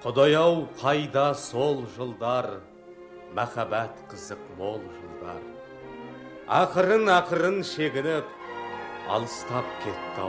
Құдай-ау, қайда сол жылдар, махаббат қызық мол жылдар. Ақырын шегініп, алыстап кетті